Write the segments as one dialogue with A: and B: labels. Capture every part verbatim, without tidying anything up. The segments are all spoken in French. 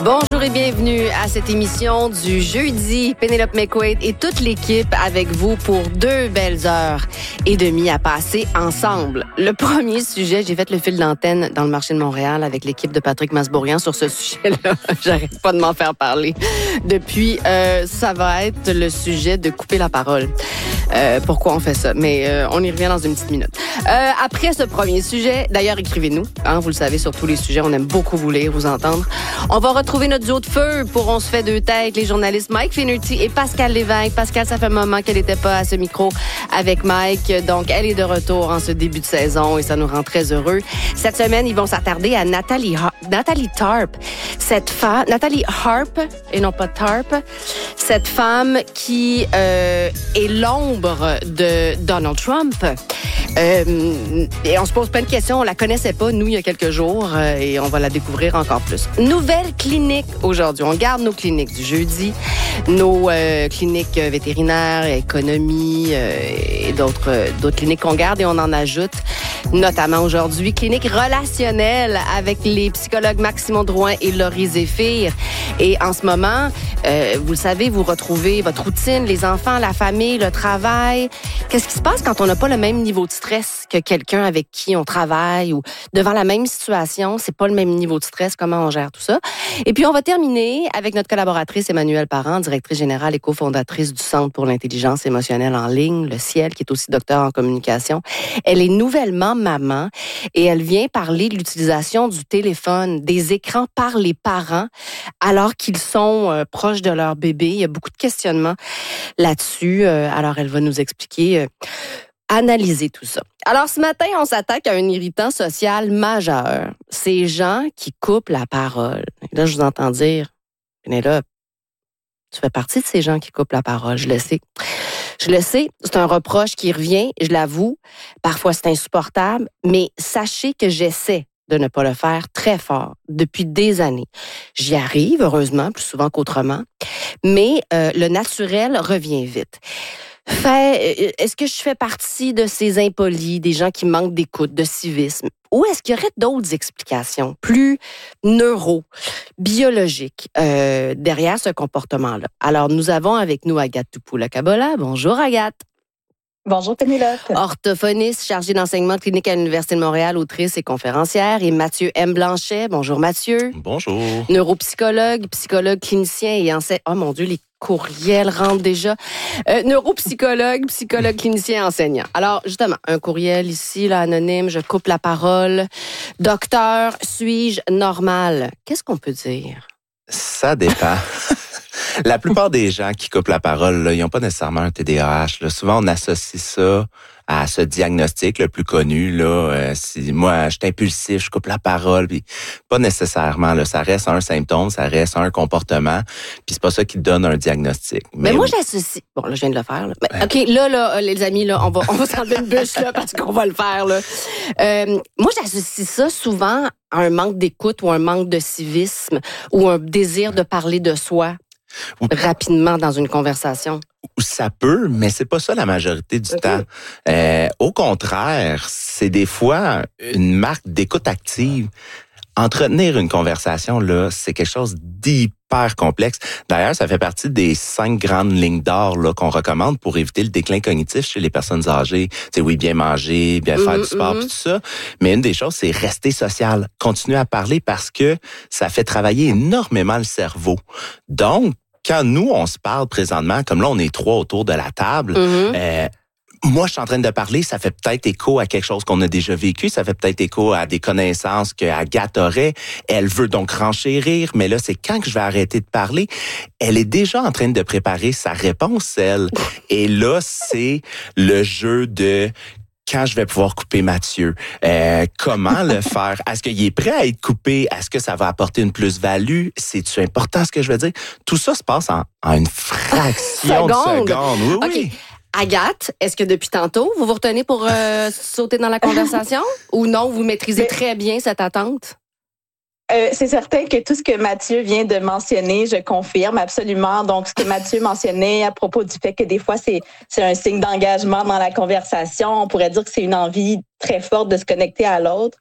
A: Bonjour et bienvenue à cette émission du jeudi. Pénélope McQuaid et toute l'équipe avec vous pour deux belles heures et demie à passer ensemble. Le premier sujet, j'ai fait le fil d'antenne dans le marché de Montréal avec l'équipe de Patrick Masbourian sur ce sujet-là. J'arrête pas de m'en faire parler. Depuis, euh, ça va être le sujet de couper la parole. Euh, pourquoi on fait ça? Mais euh, on y revient dans une petite minute. Euh, après ce premier sujet, d'ailleurs, écrivez-nous. Hein, vous le savez, sur tous les sujets, on aime beaucoup vous lire, vous entendre. On va retrouver notre duo de feu pour On se fait deux têtes, les journalistes Mike Finnerty et Pascal Lévesque. Pascal, ça fait un moment qu'elle n'était pas à ce micro avec Mike. Donc, elle est de retour en ce début de saison et ça nous rend très heureux. Cette semaine, ils vont s'attarder à Nathalie, Har- Nathalie Tarp. Cette femme, Nathalie Harp, et non pas Tarp. Cette femme qui euh, est l'ombre de Donald Trump. Euh, et on se pose plein de questions. On la connaissait pas, nous, il y a quelques jours, euh, et on va la découvrir encore plus. Nouvelle clinique aujourd'hui. On garde nos cliniques du jeudi, nos euh, cliniques vétérinaires, économie euh, et d'autres, euh, d'autres cliniques qu'on garde et on en ajoute, notamment aujourd'hui, clinique relationnelle avec les psychologues Maximon Drouin et Laurie Zéphir. Et en ce moment, euh, vous le savez, vous retrouvez votre routine, les enfants, la famille, le travail. Qu'est-ce qui se passe quand on n'a pas le même niveau de stress que quelqu'un avec qui on travaille ou devant la même situation? C'est pas le même niveau de stress. Comment on gère tout ça? Et puis, on va terminer avec notre collaboratrice Emmanuelle Parent, directrice générale et cofondatrice du Centre pour l'intelligence émotionnelle en ligne, le Ciel, qui est aussi docteur en communication. Elle est nouvellement maman et elle vient parler de l'utilisation du téléphone, des écrans par les parents alors qu'ils sont euh, proches de leur bébé. Il y a beaucoup de questionnements là-dessus. Euh, alors, elle va nous expliquer, euh, analyser tout ça. Alors, ce matin, on s'attaque à un irritant social majeur. Ces gens qui coupent la parole. Et là, je vous entends dire, Pénélope, tu fais partie de ces gens qui coupent la parole, je le sais. Je le sais, c'est un reproche qui revient, je l'avoue. Parfois, c'est insupportable, mais sachez que j'essaie de ne pas le faire très fort depuis des années. J'y arrive, heureusement, plus souvent qu'autrement, mais euh, le naturel revient vite. Fait, est-ce que je fais partie de ces impolis, des gens qui manquent d'écoute, de civisme? Ou est-ce qu'il y aurait d'autres explications plus neuro, biologiques euh, derrière ce comportement-là? Alors, nous avons avec nous Agathe Tupoula-Cabola. Bonjour, Agathe.
B: Bonjour, Pénélope.
A: Orthophoniste, chargée d'enseignement clinique à l'Université de Montréal, autrice et conférencière. Et Mathieu M. Blanchet. Bonjour, Mathieu.
C: Bonjour.
A: Neuropsychologue, psychologue clinicien et enseignant. Oh mon Dieu, les courriels rentrent déjà. Euh, neuropsychologue, psychologue clinicien, enseignant. Alors, justement, un courriel ici, là, anonyme, je coupe la parole. Docteur, suis-je normal? Qu'est-ce qu'on peut dire?
C: Ça dépend. La plupart des gens qui coupent la parole, là, ils n'ont pas nécessairement un T D A H. Là. Souvent, on associe ça à ce diagnostic le plus connu. Là, euh, si moi, je suis impulsif, je coupe la parole, puis pas nécessairement. Là, ça reste un symptôme, ça reste un comportement, puis c'est pas ça qui donne un diagnostic.
A: Mais, Mais moi, oui. j'associe. Bon, là, je viens de le faire. Là. Mais, OK, là, là, les amis, là, on va, on va s'enlever une bûche là parce qu'on va le faire. Là. Euh, moi, j'associe ça souvent à un manque d'écoute ou un manque de civisme ou un désir de parler de soi. Ou, rapidement dans une conversation.
C: Ça peut, mais c'est pas ça la majorité du okay. temps. Euh, au contraire, c'est des fois une marque d'écoute active. Entretenir une conversation, là, c'est quelque chose d'hyper complexe. D'ailleurs, ça fait partie des cinq grandes lignes d'or là, qu'on recommande pour éviter le déclin cognitif chez les personnes âgées. C'est oui, bien manger, bien faire mm-hmm. du sport, puis tout ça. Mais une des choses, c'est rester social. Continuer à parler parce que ça fait travailler énormément le cerveau. Donc, quand nous, on se parle présentement, comme là, on est trois autour de la table, mm-hmm. euh, moi, je suis en train de parler, ça fait peut-être écho à quelque chose qu'on a déjà vécu, ça fait peut-être écho à des connaissances que Agathe aurait. Elle veut donc renchérir, mais là, c'est quand que je vais arrêter de parler? Elle est déjà en train de préparer sa réponse, elle. Et là, c'est le jeu de... Quand je vais pouvoir couper Mathieu, euh, comment le faire? Est-ce qu'il est prêt à être coupé? Est-ce que ça va apporter une plus-value? C'est-tu important ce que je veux dire? Tout ça se passe en, en une fraction de seconde. Oui,
A: okay.
C: oui.
A: Agathe, est-ce que depuis tantôt, vous vous retenez pour euh, sauter dans la conversation? Ou non, vous maîtrisez très bien cette attente?
B: Euh, c'est certain que tout ce que Mathieu vient de mentionner, je confirme absolument. Donc, ce que Mathieu mentionnait à propos du fait que des fois, c'est, c'est un signe d'engagement dans la conversation. On pourrait dire que c'est une envie très forte de se connecter à l'autre.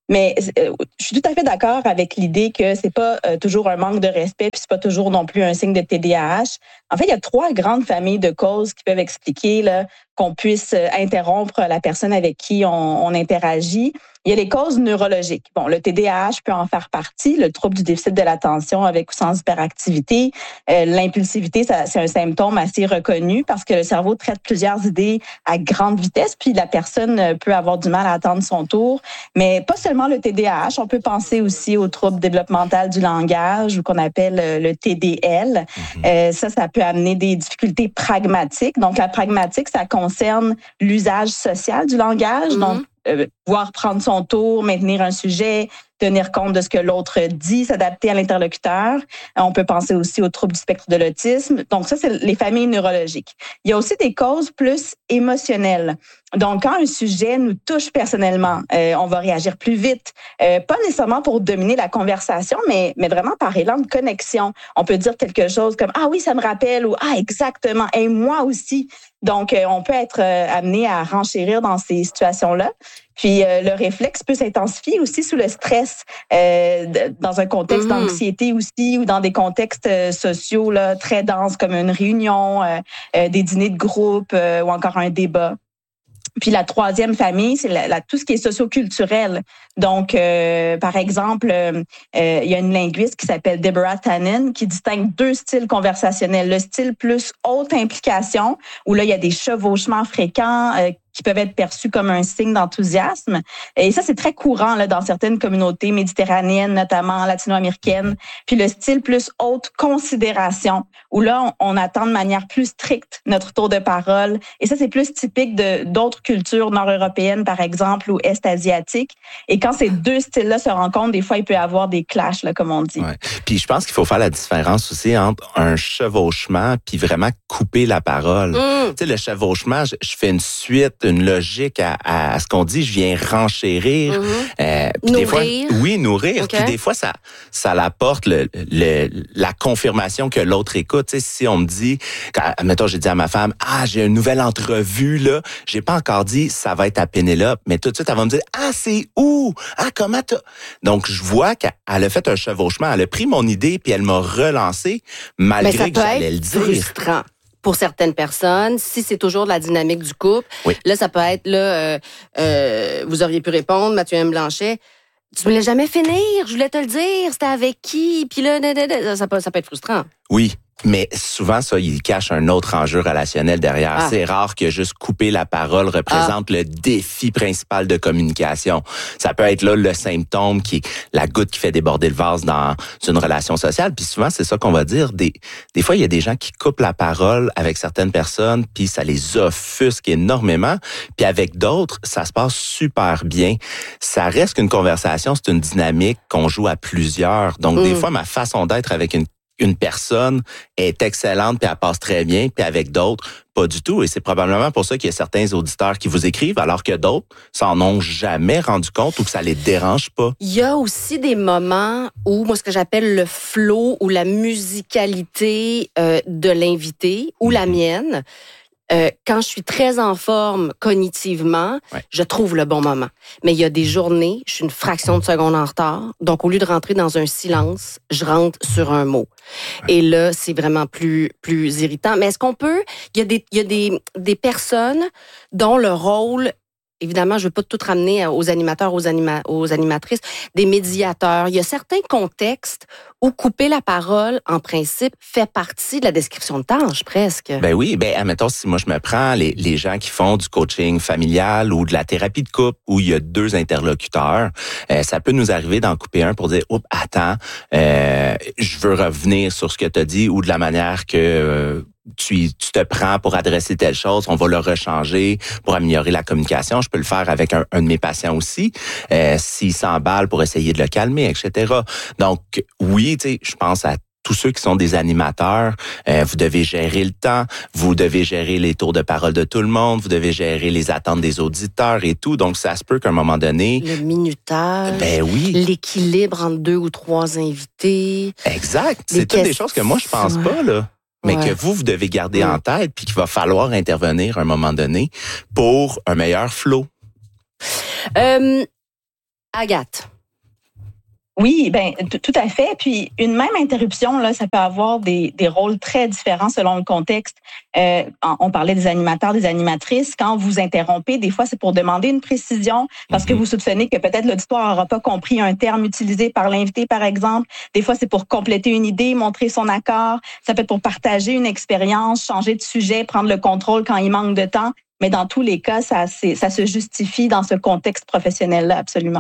B: Mais euh, je suis tout à fait d'accord avec l'idée que c'est pas euh, toujours un manque de respect, puis c'est pas toujours non plus un signe de T D A H. En fait, il y a trois grandes familles de causes qui peuvent expliquer là, qu'on puisse interrompre la personne avec qui on, on interagit. Il y a les causes neurologiques. Bon, le T D A H peut en faire partie, le trouble du déficit de l'attention avec ou sans hyperactivité. Euh, l'impulsivité, ça, c'est un symptôme assez reconnu parce que le cerveau traite plusieurs idées à grande vitesse, puis la personne peut avoir du mal à attendre son tour. Mais pas seulement le T D A H, on peut penser aussi au trouble développemental du langage ou qu'on appelle le T D L. Mm-hmm. Euh, ça, ça peut amener des difficultés pragmatiques. Donc, la pragmatique, ça concerne l'usage social du langage. Mm-hmm. Donc, euh, pouvoir prendre son tour, maintenir un sujet, tenir compte de ce que l'autre dit, s'adapter à l'interlocuteur. On peut penser aussi aux troubles du spectre de l'autisme. Donc, ça, c'est les familles neurologiques. Il y a aussi des causes plus émotionnelles. Donc, quand un sujet nous touche personnellement, euh, on va réagir plus vite. Euh, pas nécessairement pour dominer la conversation, mais, mais vraiment par élan de connexion. On peut dire quelque chose comme « Ah oui, ça me rappelle » ou « Ah, exactement, et moi aussi ». Donc, euh, on peut être euh, amené à renchérir dans ces situations-là. Puis, euh, le réflexe peut s'intensifier aussi sous le stress, euh, dans un contexte mmh. d'anxiété aussi ou dans des contextes euh, sociaux là, très denses comme une réunion, euh, euh, des dîners de groupe euh, ou encore un débat. Puis la troisième famille, c'est la, la, tout ce qui est socio-culturel. Donc, euh, par exemple, euh, euh, il y a une linguiste qui s'appelle Deborah Tannen qui distingue deux styles conversationnels. Le style plus haute implication, où là, il y a des chevauchements fréquents, euh, qui peuvent être perçus comme un signe d'enthousiasme. Et ça, c'est très courant là, dans certaines communautés méditerranéennes, notamment latino-américaines. Puis le style plus haute considération, où là, on, on attend de manière plus stricte notre tour de parole. Et ça, c'est plus typique de d'autres cultures nord-européennes, par exemple, ou est-asiatiques. Et quand ces deux styles-là se rencontrent, des fois, il peut y avoir des clashs, là, comme on dit.
C: Ouais. Puis je pense qu'il faut faire la différence aussi entre un chevauchement puis vraiment couper la parole. Mmh. Tu sais, le chevauchement, je, je fais une suite, une logique à, à, à ce qu'on dit, je viens renchérir.
A: Mm-hmm.
C: Euh,
A: nourrir.
C: Des fois, oui, nourrir.
A: Okay.
C: Puis des fois, ça, ça l'apporte le, le, la confirmation que l'autre écoute. Tu sais, si on me dit, quand, mettons, j'ai dit à ma femme, ah, j'ai une nouvelle entrevue, là, j'ai pas encore dit, ça va être à Pénélope, mais tout de suite, elle va me dire, ah, c'est où? Ah, comment t'as... Donc, je vois qu'elle a fait un chevauchement, elle a pris mon idée, puis elle m'a relancé, malgré que j'allais le dire.
A: Frustrant. Pour certaines personnes, si c'est toujours de la dynamique du couple, oui. Là, ça peut être, là, euh, euh, vous auriez pu répondre, Mathieu M. Blanchet, tu me l'as jamais finir, je voulais te le dire, c'était avec qui, puis là, ça peut, ça peut être frustrant.
C: Oui. Mais souvent, ça, il cache un autre enjeu relationnel derrière. Ah. C'est rare que juste couper la parole représente ah. le défi principal de communication. Ça peut être là le symptôme qui est la goutte qui fait déborder le vase dans une relation sociale. Puis souvent, c'est ça qu'on va dire. Des, des fois, il y a des gens qui coupent la parole avec certaines personnes, puis ça les offusque énormément. Puis avec d'autres, ça se passe super bien. Ça reste qu'une conversation, c'est une dynamique qu'on joue à plusieurs. Donc, mmh. des fois, ma façon d'être avec une une personne est excellente puis elle passe très bien, puis avec d'autres, pas du tout. Et c'est probablement pour ça qu'il y a certains auditeurs qui vous écrivent, alors que d'autres s'en ont jamais rendu compte ou que ça les dérange pas.
A: Il y a aussi des moments où, moi, ce que j'appelle le flow ou la musicalité euh, de l'invité ou mm-hmm. la mienne, Euh, quand je suis très en forme cognitivement, ouais. je trouve le bon moment. Mais il y a des journées, je suis une fraction de seconde en retard. Donc, au lieu de rentrer dans un silence, je rentre sur un mot. Ouais. Et là, c'est vraiment plus plus irritant. Mais est-ce qu'on peut... Il y a des, il y a des, des personnes dont le rôle... Évidemment, je ne veux pas tout ramener aux animateurs, aux, anima- aux animatrices, des médiateurs. Il y a certains contextes où couper la parole, en principe, fait partie de la description de tâche, presque.
C: Ben oui, ben admettons, si moi je me prends les, les gens qui font du coaching familial ou de la thérapie de couple où il y a deux interlocuteurs, euh, ça peut nous arriver d'en couper un pour dire « Oups, attends, euh, je veux revenir sur ce que tu as dit » ou de la manière que... Euh, Tu, tu te prends pour adresser telle chose, on va le rechanger pour améliorer la communication. Je peux le faire avec un, un de mes patients aussi, euh, s'il s'emballe pour essayer de le calmer, et cetera. Donc, oui, tu sais, je pense à tous ceux qui sont des animateurs, euh, vous devez gérer le temps, vous devez gérer les tours de parole de tout le monde, vous devez gérer les attentes des auditeurs et tout. Donc, ça se peut qu'à un moment donné...
A: Le minutage,
C: ben oui.
A: l'équilibre entre deux ou trois invités.
C: Exact. C'est toutes des choses que moi, je pense pas, là. Mais ouais. que vous, vous devez garder ouais. en tête, puis qu'il va falloir intervenir à un moment donné pour un meilleur flow.
A: Euh, Agathe.
B: Oui, ben t- tout à fait. Puis une même interruption, là, ça peut avoir des, des rôles très différents selon le contexte. Euh, on parlait des animateurs, des animatrices. Quand vous interrompez, des fois, c'est pour demander une précision parce mm-hmm. que vous soupçonnez que peut-être l'auditoire n'aura pas compris un terme utilisé par l'invité, par exemple. Des fois, c'est pour compléter une idée, montrer son accord. Ça peut être pour partager une expérience, changer de sujet, prendre le contrôle quand il manque de temps. Mais dans tous les cas, ça, c'est, ça se justifie dans ce contexte professionnel-là, absolument.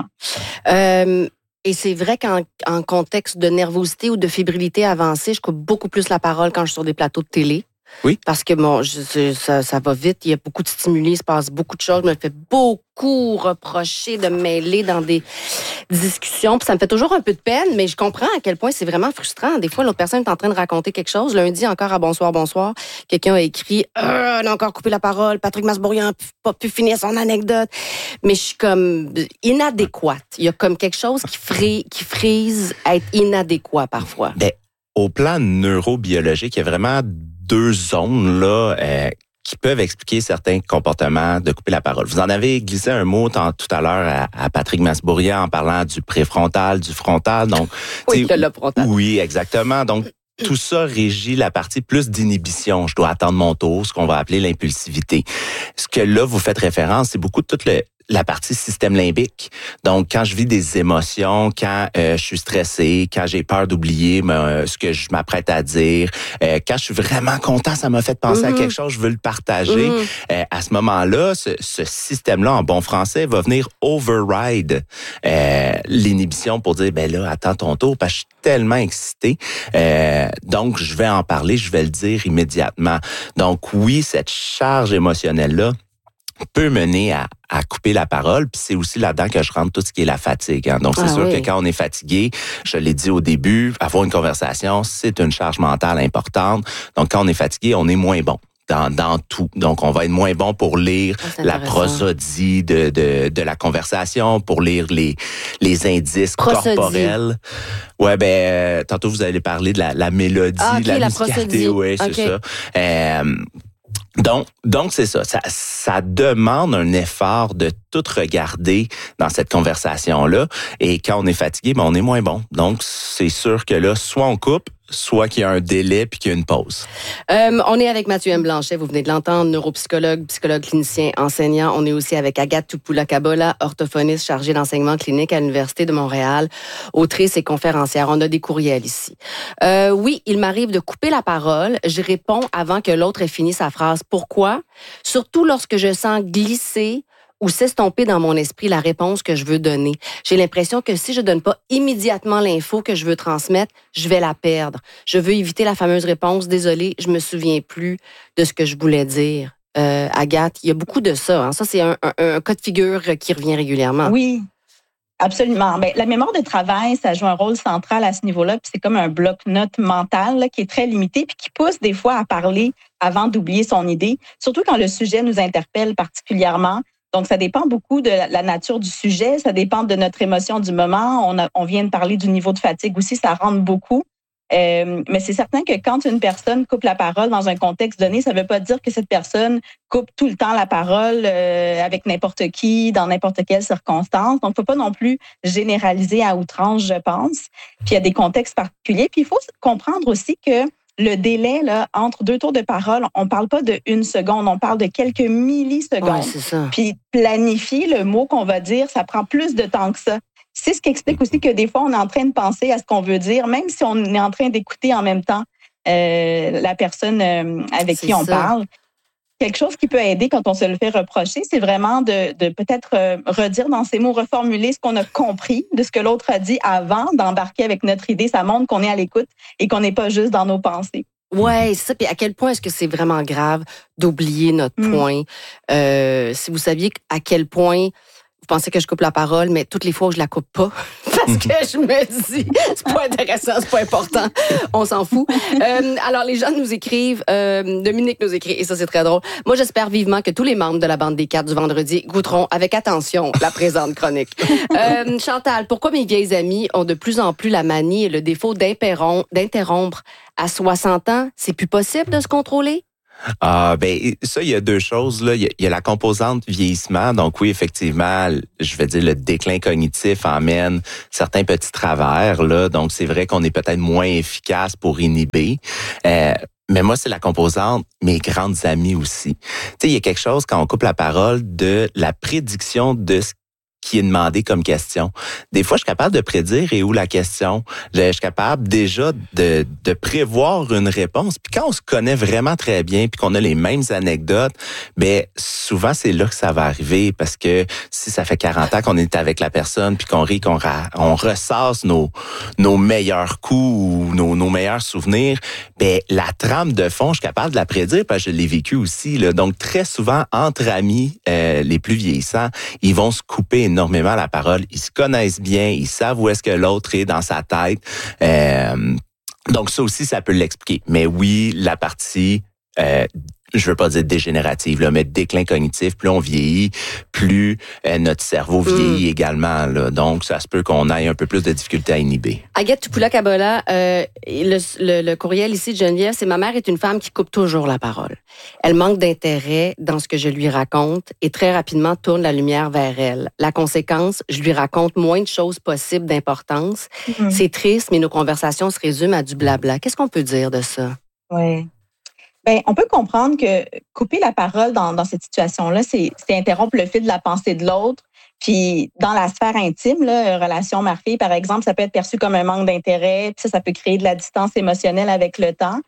A: Euh... Et c'est vrai qu'en en contexte de nervosité ou de fébrilité avancée, je coupe beaucoup plus la parole quand je suis sur des plateaux de télé.
C: Oui.
A: Parce que bon, je, ça, ça va vite, il y a beaucoup de stimuli, il se passe beaucoup de choses. Je me fais beaucoup reprocher de me mêler dans des discussions. Puis ça me fait toujours un peu de peine, mais je comprends à quel point c'est vraiment frustrant. Des fois, l'autre personne est en train de raconter quelque chose. Lundi, encore à Bonsoir, Bonsoir, quelqu'un a écrit euh, « On a encore coupé la parole, Patrick Masbourian n'a pas pu finir son anecdote. » Mais je suis comme inadéquate. Il y a comme quelque chose qui, frise, qui frise à être inadéquat parfois.
C: Ben, au plan neurobiologique, il y a vraiment deux zones là euh, qui peuvent expliquer certains comportements de couper la parole. Vous en avez glissé un mot tant, tout à l'heure à, à Patrick Masbourian en parlant du préfrontal, du frontal. Donc,
A: oui, le frontal.
C: Oui, exactement. Donc, tout ça régit la partie plus d'inhibition. Je dois attendre mon tour, ce qu'on va appeler l'impulsivité. Ce que là, vous faites référence, c'est beaucoup de toute le la partie système limbique. Donc, quand je vis des émotions, quand euh, je suis stressé, quand j'ai peur d'oublier euh, ce que je m'apprête à dire, euh, quand je suis vraiment content, ça m'a fait penser mm-hmm. à quelque chose, je veux le partager. Mm-hmm. Euh, à ce moment-là, ce, ce système-là, en bon français, va venir override euh, l'inhibition pour dire, ben là, attends ton tour, parce que je suis tellement excité. Euh, donc, je vais en parler, je vais le dire immédiatement. Donc, oui, cette charge émotionnelle-là peut mener à, à couper la parole, puis c'est aussi là-dedans que je rentre tout ce qui est la fatigue. Hein. Donc, c'est ah, sûr oui. que quand on est fatigué, je l'ai dit au début, avoir une conversation, c'est une charge mentale importante. Donc, quand on est fatigué, on est moins bon. Dans, dans tout. Donc, on va être moins bon pour lire oh, la prosodie de, de, de la conversation, pour lire les, les indices prosodie. corporels. Ouais, ben, euh, tantôt, vous allez parler de la, la mélodie, ah, okay, de la, la musicalité. Oui, c'est okay. ça. Euh, Donc, donc c'est ça. ça. Ça demande un effort de tout regarder dans cette conversation-là. Et quand on est fatigué, ben on est moins bon. Donc, c'est sûr que là, soit on coupe, soit qu'il y a un délai puis qu'il y a une pause.
A: Euh, on est avec Mathieu M. Blanchet, vous venez de l'entendre, neuropsychologue, psychologue clinicien, enseignant. On est aussi avec Agathe Topoula-Kabola, orthophoniste chargée d'enseignement clinique à l'Université de Montréal, autrice et conférencière. On a des courriels ici. Euh, oui, il m'arrive de couper la parole. Je réponds avant que l'autre ait fini sa phrase. Pourquoi? Surtout lorsque je sens glisser ou s'estomper dans mon esprit la réponse que je veux donner. J'ai l'impression que si je donne pas immédiatement l'info que je veux transmettre, je vais la perdre. Je veux éviter la fameuse réponse « Désolée, je me souviens plus de ce que je voulais dire ». Euh, Agathe, il y a beaucoup de ça. Hein. Ça, c'est un, un, un cas de figure qui revient régulièrement.
B: Oui, absolument. Bien, la mémoire de travail, ça joue un rôle central à ce niveau-là. Puis c'est comme un bloc-notes mental là, qui est très limité puis qui pousse des fois à parler avant d'oublier son idée, surtout quand le sujet nous interpelle particulièrement. Donc, ça dépend beaucoup de la nature du sujet, ça dépend de notre émotion du moment. On, a, on vient de parler du niveau de fatigue aussi, ça rentre beaucoup. Euh, mais c'est certain que quand une personne coupe la parole dans un contexte donné, ça ne veut pas dire que cette personne coupe tout le temps la parole euh, avec n'importe qui, dans n'importe quelle circonstance. Donc, il ne faut pas non plus généraliser à outrance, je pense. Puis, il y a des contextes particuliers. Puis, il faut comprendre aussi que le délai là, entre deux tours de parole, on ne parle pas de une seconde, on parle de quelques millisecondes.
A: Ouais, c'est ça.
B: Puis planifier le mot qu'on va dire, ça prend plus de temps que ça. C'est ce qui explique aussi que des fois, on est en train de penser à ce qu'on veut dire, même si on est en train d'écouter en même temps euh, la personne euh, avec c'est qui on ça. parle. Quelque chose qui peut aider quand on se le fait reprocher, c'est vraiment de, de peut-être euh, redire dans ces mots, reformuler ce qu'on a compris de ce que l'autre a dit avant d'embarquer avec notre idée. Ça montre qu'on est à l'écoute et qu'on n'est pas juste dans nos pensées.
A: Ouais, c'est ça. Puis à quel point est-ce que c'est vraiment grave d'oublier notre mmh. point? Euh, si vous saviez à quel point vous pensez que je coupe la parole, mais toutes les fois où je la coupe pas, parce que je me dis, c'est pas intéressant, c'est pas important, on s'en fout. Euh, alors, les gens nous écrivent, euh, Dominique nous écrit, et ça, c'est très drôle. Moi, j'espère vivement que tous les membres de la bande des quatre du vendredi goûteront avec attention la présente chronique. Euh, Chantal, pourquoi mes vieilles amies ont de plus en plus la manie et le défaut d'interrompre à soixante ans? C'est plus possible de se contrôler?
C: Ah, ben, ça, il y a deux choses, là. Il y a, il y a la composante vieillissement. Donc, oui, effectivement, je vais dire, le déclin cognitif emmène certains petits travers, là. Donc, c'est vrai qu'on est peut-être moins efficace pour inhiber. Euh, mais moi, c'est la composante mes grandes amies aussi. Tu sais, il y a quelque chose quand on coupe la parole de la prédiction de ce qui est demandé comme question. Des fois, je suis capable de prédire et où la question. Je suis capable déjà de, de prévoir une réponse. Puis quand on se connaît vraiment très bien, puis qu'on a les mêmes anecdotes, ben souvent c'est là que ça va arriver, parce que si ça fait quarante ans qu'on est avec la personne, puis qu'on rit, qu'on ra- on ressasse nos nos meilleurs coups ou nos, nos meilleurs souvenirs, ben la trame de fond, je suis capable de la prédire parce que je l'ai vécu aussi. Là. Donc très souvent entre amis, euh, les plus vieillissants, ils vont se couper énormément la parole. Ils se connaissent bien, ils savent où est-ce que l'autre est dans sa tête. Euh, donc ça aussi, ça peut l'expliquer. Mais oui, la partie, euh, je veux pas dire dégénérative, là, mais déclin cognitif, plus on vieillit, plus euh, notre cerveau vieillit mm. également. Là. Donc ça se peut qu'on ait un peu plus de difficulté à inhiber.
A: Agathe Tupula-Kabola, euh, le, le, le courriel ici de Geneviève, c'est: ma mère est une femme qui coupe toujours la parole. Elle manque d'intérêt dans ce que je lui raconte et très rapidement tourne la lumière vers elle. La conséquence, je lui raconte moins de choses possibles d'importance. Mm-hmm. C'est triste, mais nos conversations se résument à du blabla. Qu'est-ce qu'on peut dire de ça?
B: Oui. Ben, on peut comprendre que couper la parole dans, dans cette situation-là, c'est, c'est interrompre le fil de la pensée de l'autre. Puis dans la sphère intime, là, relation mère-fille, par exemple, ça peut être perçu comme un manque d'intérêt. Puis ça, ça peut créer de la distance émotionnelle avec le temps.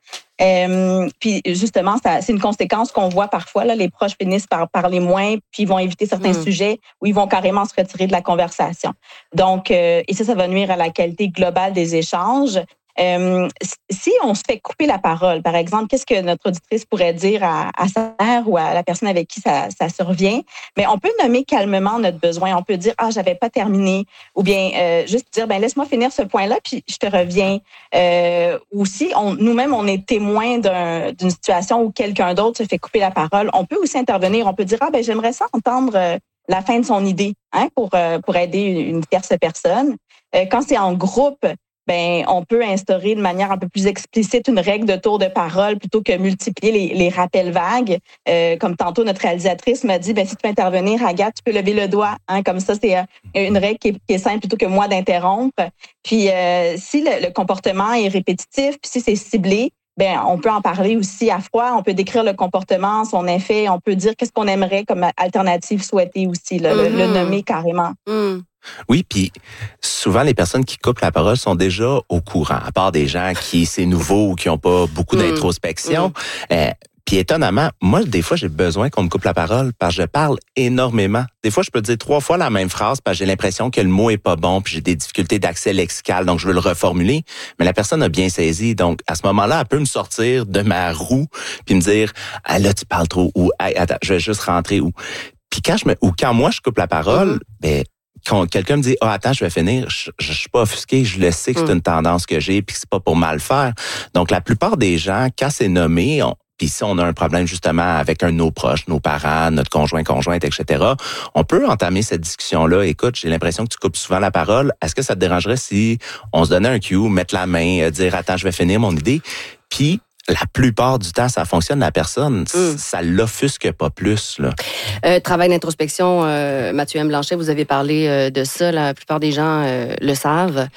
B: Euh, puis justement, ça, c'est une conséquence qu'on voit parfois. Là, les proches finissent par parler moins, puis ils vont éviter certains mmh. sujets où ils vont carrément se retirer de la conversation. Donc, euh, et ça, ça va nuire à la qualité globale des échanges. Euh, si on se fait couper la parole, par exemple, qu'est-ce que notre auditrice pourrait dire à, à sa mère ou à la personne avec qui ça, ça survient? Mais on peut nommer calmement notre besoin. On peut dire: ah, j'avais pas terminé, ou bien euh, juste dire: ben laisse-moi finir ce point-là, puis je te reviens. Euh, ou si on, nous-mêmes on est témoin d'un, d'une situation où quelqu'un d'autre se fait couper la parole, on peut aussi intervenir. On peut dire: ah, ben j'aimerais ça entendre euh, la fin de son idée, hein, pour euh, pour aider une tierce personne. Euh, quand c'est en groupe, ben, on peut instaurer de manière un peu plus explicite une règle de tour de parole plutôt que multiplier les, les rappels vagues. Euh, comme tantôt, notre réalisatrice m'a dit: ben, si tu peux intervenir, Agathe, tu peux lever le doigt. Hein, comme ça, c'est une règle qui est, qui est simple plutôt que moi d'interrompre. Puis, euh, si le, le comportement est répétitif, puis si c'est ciblé, ben, on peut en parler aussi à froid. On peut décrire le comportement, son effet. On peut dire qu'est-ce qu'on aimerait comme alternative souhaitée aussi, là, mm-hmm. le, le nommer carrément.
A: Mm.
C: Oui, puis souvent, les personnes qui coupent la parole sont déjà au courant, à part des gens qui, c'est nouveau ou qui n'ont pas beaucoup mmh. d'introspection. Mmh. Euh, puis étonnamment, moi, des fois, j'ai besoin qu'on me coupe la parole parce que je parle énormément. Des fois, je peux dire trois fois la même phrase parce que j'ai l'impression que le mot est pas bon, puis j'ai des difficultés d'accès lexical, donc je veux le reformuler. Mais la personne a bien saisi, donc à ce moment-là, elle peut me sortir de ma roue puis me dire: ah là, tu parles trop, ou hey, attends, je vais juste rentrer, ou puis quand je me, ou quand moi je coupe la parole, mmh. ben quand quelqu'un me dit: ah, attends, je vais finir, je, je, je suis pas offusqué, je le sais que c'est une tendance que j'ai, puis que c'est pas pour mal faire. Donc, la plupart des gens, quand c'est nommé, on, puis si on a un problème justement avec un de nos proches, nos parents, notre conjoint, conjointe, et cetera, on peut entamer cette discussion-là. Écoute, j'ai l'impression que tu coupes souvent la parole. Est-ce que ça te dérangerait si on se donnait un cue, mettre la main, dire: attends, je vais finir mon idée? Puis, la plupart du temps, ça fonctionne. La personne, mm. ça l'offusque pas plus. Là.
A: Euh, travail d'introspection, euh, Mathieu M. Blanchet, vous avez parlé euh, de ça. La plupart des gens euh, le savent.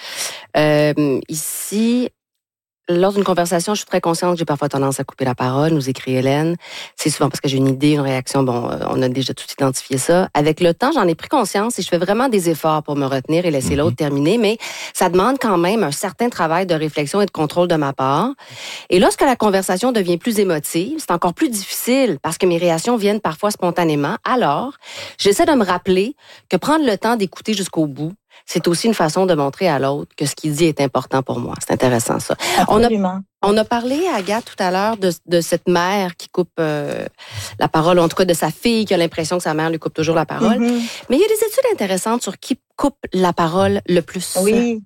A: Euh, ici, lors d'une conversation, je suis très consciente que j'ai parfois tendance à couper la parole, nous écrit Hélène. C'est souvent parce que j'ai une idée, une réaction. Bon, on a déjà tout identifié ça. Avec le temps, j'en ai pris conscience et je fais vraiment des efforts pour me retenir et laisser mm-hmm. l'autre terminer, mais ça demande quand même un certain travail de réflexion et de contrôle de ma part. Et lorsque la conversation devient plus émotive, c'est encore plus difficile parce que mes réactions viennent parfois spontanément. Alors, j'essaie de me rappeler que prendre le temps d'écouter jusqu'au bout, c'est aussi une façon de montrer à l'autre que ce qu'il dit est important pour moi. C'est intéressant, ça.
B: Absolument.
A: On a, on a parlé, Agathe, tout à l'heure, de, de cette mère qui coupe euh, la parole, en tout cas de sa fille qui a l'impression que sa mère lui coupe toujours la parole. Mm-hmm. Mais il y a des études intéressantes sur qui coupe la parole le plus.
B: Oui.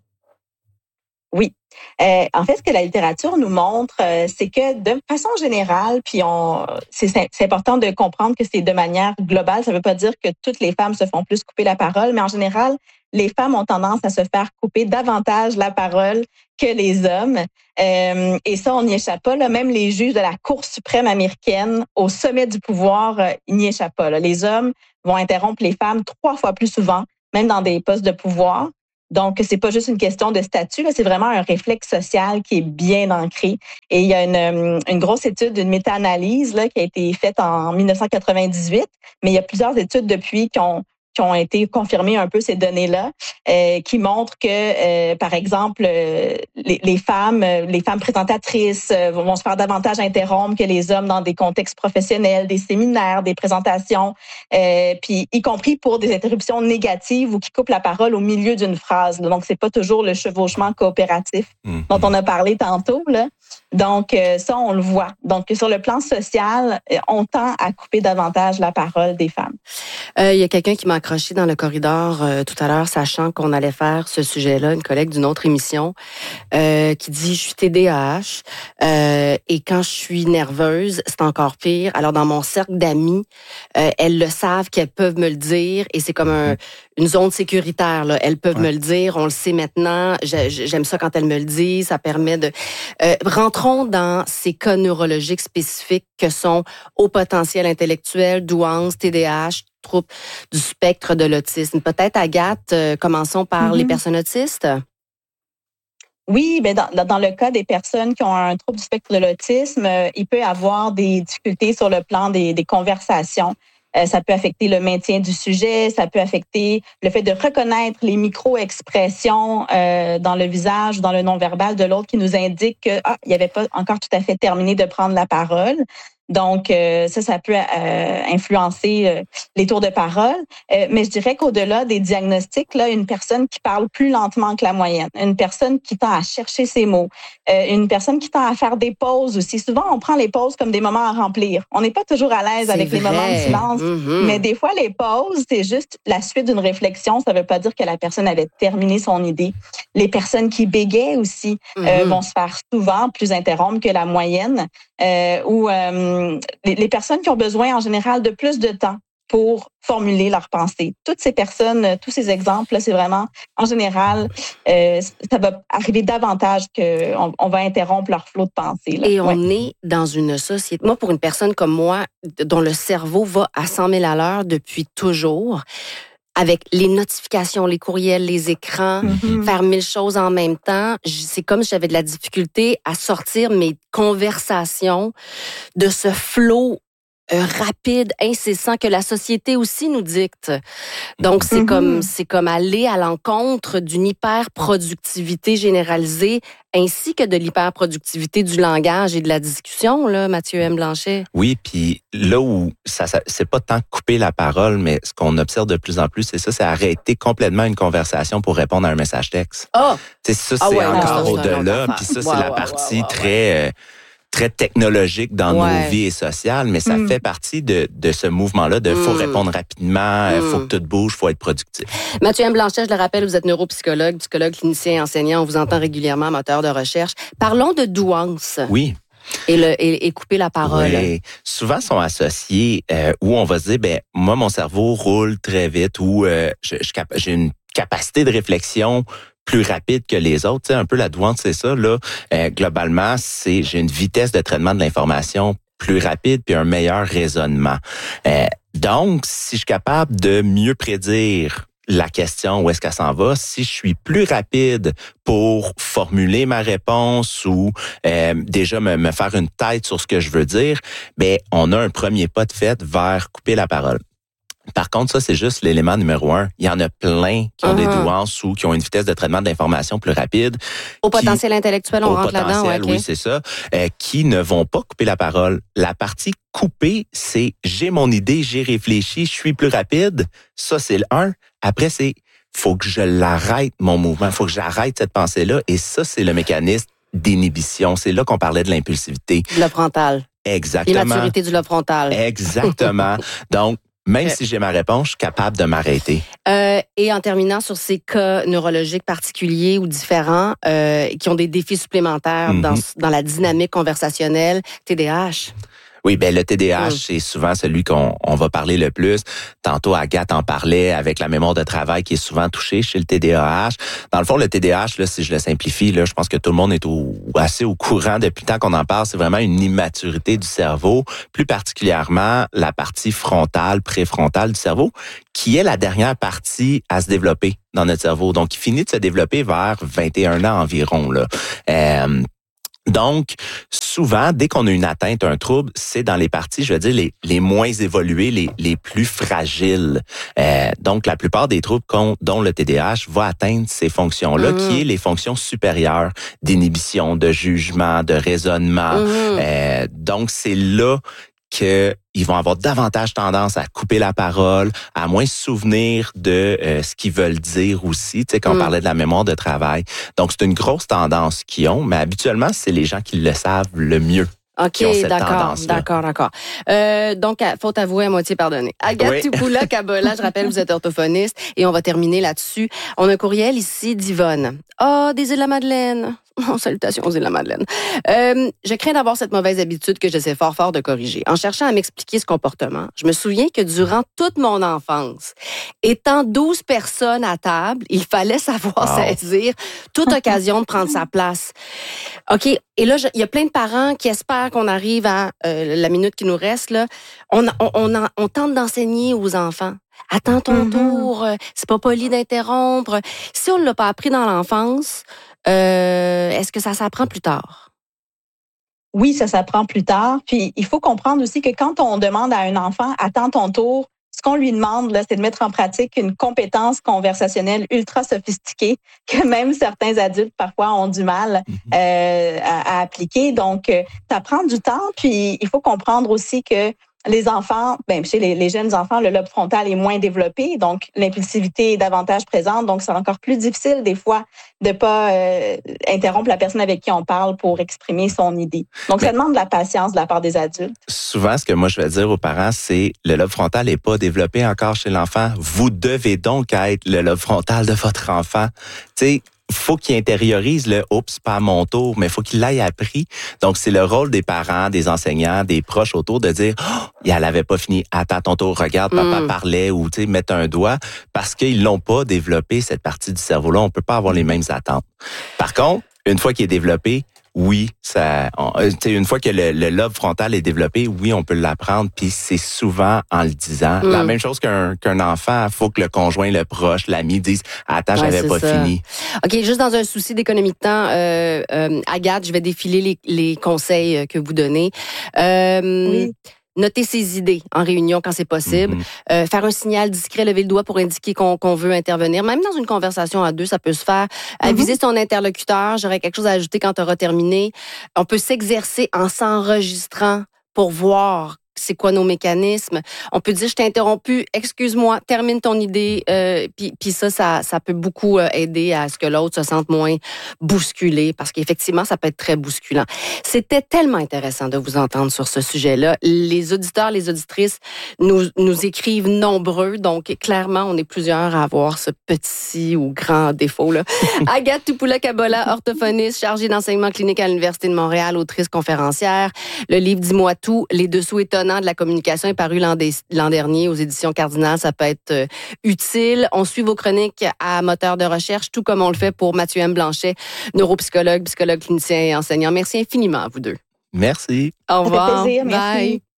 B: Oui. Euh, en fait, ce que la littérature nous montre, euh, c'est que de façon générale, puis on, c'est, c'est important de comprendre que c'est de manière globale. Ça ne veut pas dire que toutes les femmes se font plus couper la parole, mais en général, les femmes ont tendance à se faire couper davantage la parole que les hommes. Euh, et ça, on n'y échappe pas. Là. Même les juges de la Cour suprême américaine, au sommet du pouvoir, euh, ils n'y échappent pas. Là. Les hommes vont interrompre les femmes trois fois plus souvent, même dans des postes de pouvoir. Donc, c'est pas juste une question de statut, là, c'est vraiment un réflexe social qui est bien ancré. Et il y a une, une grosse étude, une méta-analyse là, qui a été faite en dix-neuf cent quatre-vingt-dix-huit, mais il y a plusieurs études depuis qui ont qui ont été confirmées un peu ces données-là, euh, qui montrent que, euh, par exemple, euh, les, les femmes, les femmes présentatrices euh, vont se faire davantage interrompre que les hommes dans des contextes professionnels, des séminaires, des présentations, euh, puis y compris pour des interruptions négatives ou qui coupent la parole au milieu d'une phrase. Là. Donc, c'est pas toujours le chevauchement coopératif mm-hmm. dont on a parlé tantôt, là. Donc, euh, ça, on le voit. Donc, sur le plan social, on tend à couper davantage la parole des femmes.
A: Euh, il y a quelqu'un qui m'a accroché dans le corridor euh, tout à l'heure, sachant qu'on allait faire ce sujet-là, une collègue d'une autre émission, euh, qui dit « Je suis T D A H euh, et quand je suis nerveuse, c'est encore pire. Alors, dans mon cercle d'amis, euh, elles le savent qu'elles peuvent me le dire et c'est comme un, une zone sécuritaire. Là. Elles peuvent ouais. me le dire, on le sait maintenant. J'aime ça quand elles me le disent. Ça permet de... Euh, rentrons dans ces cas neurologiques spécifiques que sont haut potentiel intellectuel, douance, T D A H, troubles du spectre de l'autisme. Peut-être, Agathe, euh, commençons par mm-hmm. les personnes autistes.
B: Oui, ben dans, dans le cas des personnes qui ont un trouble du spectre de l'autisme, euh, il peut y avoir des difficultés sur le plan des, des conversations. Euh, ça peut affecter le maintien du sujet, ça peut affecter le fait de reconnaître les micro-expressions euh, dans le visage ou dans le non-verbal de l'autre qui nous indique que ah, il n'avait pas encore tout à fait terminé de prendre la parole. Donc, euh, ça, ça peut euh, influencer euh, les tours de parole. Euh, mais je dirais qu'au-delà des diagnostics, là, une personne qui parle plus lentement que la moyenne, une personne qui tend à chercher ses mots, euh, une personne qui tend à faire des pauses aussi. Souvent, on prend les pauses comme des moments à remplir. On n'est pas toujours à l'aise avec vrai. les moments de silence, mm-hmm. mais des fois, les pauses, c'est juste la suite d'une réflexion. Ça ne veut pas dire que la personne avait terminé son idée. Les personnes qui bégaient aussi mm-hmm. euh, vont se faire souvent plus interrompre que la moyenne. Euh, ou euh, les, les personnes qui ont besoin en général de plus de temps pour formuler leurs pensées. Toutes ces personnes, tous ces exemples, c'est vraiment, en général, euh, ça va arriver davantage qu'on on va interrompre leur flot de pensée. Là.
A: Et on ouais. est dans une société... Moi, pour une personne comme moi, dont le cerveau va à cent mille à l'heure depuis toujours, avec les notifications, les courriels, les écrans, mm-hmm. faire mille choses en même temps. C'est comme si j'avais de la difficulté à sortir mes conversations de ce flot euh, rapide, incessant que la société aussi nous dicte. Donc, c'est mm-hmm. comme c'est comme aller à l'encontre d'une hyper-productivité généralisée ainsi que de l'hyperproductivité du langage et de la discussion, là, Mathieu M. Blanchet.
C: Oui, puis là où ça, ça c'est pas tant couper la parole, mais ce qu'on observe de plus en plus, c'est ça, c'est arrêter complètement une conversation pour répondre à un message texte.
A: Oh!
C: C'est ça,
A: ah
C: c'est
A: ouais,
C: encore
A: non,
C: au-delà, puis ça,
A: ouais,
C: c'est
A: ouais,
C: la
A: ouais,
C: partie
A: ouais, ouais,
C: très... Euh, très technologique dans
A: ouais.
C: nos vies et sociales, mais ça mm. fait partie de, de ce mouvement-là de mm. faut répondre rapidement, mm. faut que tout bouge, faut être productif.
A: Mathieu M. Blanchet, je le rappelle, vous êtes neuropsychologue, psychologue clinicien et enseignant, on vous entend régulièrement, moteur de recherche. Parlons de douance.
C: Oui.
A: Et, le, et, et couper la parole.
C: Oui. Souvent sont associés euh, où on va se dire, ben moi, mon cerveau roule très vite ou euh, je, je, j'ai une capacité de réflexion plus rapide que les autres. Tu sais, un peu la douance, c'est ça. Là, euh, globalement, c'est j'ai une vitesse de traitement de l'information plus rapide puis un meilleur raisonnement. Euh, donc, si je suis capable de mieux prédire la question, où est-ce qu'elle s'en va, si je suis plus rapide pour formuler ma réponse ou euh, déjà me, me faire une tête sur ce que je veux dire, ben on a un premier pas de fait vers couper la parole. Par contre, ça, c'est juste l'élément numéro un. Il y en a plein qui ont uh-huh. des douances ou qui ont une vitesse de traitement d'information plus rapide.
A: Au qui, potentiel intellectuel, on rentre là-dedans.
C: Ouais, okay. Oui, c'est ça. Euh, qui ne vont pas couper la parole. La partie couper, c'est j'ai mon idée, j'ai réfléchi, je suis plus rapide. Ça, c'est le un. Après, c'est faut que je l'arrête, mon mouvement. Faut que j'arrête cette pensée-là. Et ça, c'est le mécanisme d'inhibition. C'est là qu'on parlait de l'impulsivité.
A: Du lobe frontal.
C: Exactement.
A: L'immaturité du lobe frontal.
C: Exactement. Donc, même si j'ai ma réponse, je suis capable de m'arrêter.
A: Euh, et en terminant sur ces cas neurologiques particuliers ou différents euh, qui ont des défis supplémentaires mm-hmm. dans, dans la dynamique conversationnelle, T D A H.
C: Oui, ben le T D A H,
A: Mm.
C: c'est souvent celui qu'on on va parler le plus. Tantôt, Agathe en parlait avec la mémoire de travail qui est souvent touchée chez le T D A H. Dans le fond, le T D A H, là, si je le simplifie, là, je pense que tout le monde est au, assez au courant depuis le temps qu'on en parle. C'est vraiment une immaturité du cerveau, plus particulièrement la partie frontale, préfrontale du cerveau, qui est la dernière partie à se développer dans notre cerveau. Donc, il finit de se développer vers vingt et un ans environ, là. Euh, Donc, souvent, dès qu'on a une atteinte, un trouble, c'est dans les parties, je veux dire, les, les moins évoluées, les, les plus fragiles. Euh, donc, la plupart des troubles dont le T D A H va atteindre ces fonctions-là, mmh. qui est les fonctions supérieures d'inhibition, de jugement, de raisonnement. Mmh. Euh, donc, c'est là qu'ils vont avoir davantage tendance à couper la parole, à moins se souvenir de euh, ce qu'ils veulent dire aussi, tu sais, quand mm. on parlait de la mémoire de travail. Donc, c'est une grosse tendance qu'ils ont, mais habituellement, c'est les gens qui le savent le mieux.
A: OK, d'accord, d'accord, d'accord. Euh, donc, faute avouée, à moitié pardonnée. Agathe oui. Tupoula-Kabola, je rappelle, vous êtes orthophoniste et on va terminer là-dessus. On a un courriel ici d'Yvonne. Ah, oh, des Îles-de-la-Madeleine. Oh, salutations aux Îles-de-la-Madeleine. Euh, je crains d'avoir cette mauvaise habitude que j'essaie fort fort de corriger. En cherchant à m'expliquer ce comportement, je me souviens que durant toute mon enfance, étant douze personnes à table, il fallait savoir wow. saisir toute occasion de prendre sa place. OK, et là, il y a plein de parents qui espèrent qu'on arrive à euh, la minute qui nous reste. Là. On, on, on, on tente d'enseigner aux enfants. Attends ton mm-hmm. tour, c'est pas poli d'interrompre. Si on ne l'a pas appris dans l'enfance, euh, est-ce que ça s'apprend plus tard?
B: Oui, ça s'apprend plus tard. Puis, il faut comprendre aussi que quand on demande à un enfant « attends ton tour », ce qu'on lui demande, là, c'est de mettre en pratique une compétence conversationnelle ultra sophistiquée que même certains adultes, parfois, ont du mal euh, à, à appliquer. Donc, ça prend du temps. Puis, il faut comprendre aussi que les enfants, ben chez les, les jeunes enfants, le lobe frontal est moins développé, donc l'impulsivité est davantage présente, donc c'est encore plus difficile des fois de pas euh, interrompre la personne avec qui on parle pour exprimer son idée. Donc Mais ça demande de la patience de la part des adultes.
C: Souvent, ce que moi je vais dire aux parents, c'est le lobe frontal n'est pas développé encore chez l'enfant. Vous devez donc être le lobe frontal de votre enfant. Tu sais. Faut qu'il intériorise le « oups, pas à mon tour », mais faut qu'il l'ait appris. Donc, c'est le rôle des parents, des enseignants, des proches autour de dire oh, « elle avait pas fini, attends ton tour, regarde, papa mm. parlait » ou tu sais mettre un doigt parce qu'ils l'ont pas développé, cette partie du cerveau-là. On peut pas avoir les mêmes attentes. Par contre, une fois qu'il est développé, oui, ça, on, une fois que le, le lobe frontal est développé, oui, on peut l'apprendre, puis c'est souvent en le disant. Mm. La même chose qu'un, qu'un enfant, il faut que le conjoint, le proche, l'ami dise « Attends, ouais, j'avais pas ça. fini ».
A: OK, juste dans un souci d'économie de temps, euh, euh, Agathe, je vais défiler les, les conseils que vous donnez. Euh, oui. Noter ses idées en réunion quand c'est possible. Mm-hmm. Euh, faire un signal discret, lever le doigt pour indiquer qu'on, qu'on veut intervenir. Même dans une conversation à deux, ça peut se faire. Mm-hmm. Aviser son interlocuteur. J'aurais quelque chose à ajouter quand tu auras terminé. On peut s'exercer en s'enregistrant pour voir c'est quoi nos mécanismes. On peut dire, je t'ai interrompu, excuse-moi, termine ton idée. Euh, puis, puis ça, ça, ça peut beaucoup aider à ce que l'autre se sente moins bousculé, parce qu'effectivement, ça peut être très bousculant. C'était tellement intéressant de vous entendre sur ce sujet-là. Les auditeurs, les auditrices nous, nous écrivent nombreux, donc clairement, on est plusieurs à avoir ce petit ou grand défaut-là. Agathe Tupoula-Kabola, orthophoniste, chargée d'enseignement clinique à l'Université de Montréal, autrice conférencière. Le livre Dis-moi tout, les dessous étonnants de la communication est paru l'an, des, l'an dernier aux éditions Cardinal. Ça peut être euh, utile. On suit vos chroniques à Moteur de recherche, tout comme on le fait pour Mathieu M. Blanchet, neuropsychologue, psychologue clinicien et enseignant. Merci infiniment à vous deux.
C: Merci.
A: Au revoir.
B: Ça fait plaisir. Merci.
A: Bye.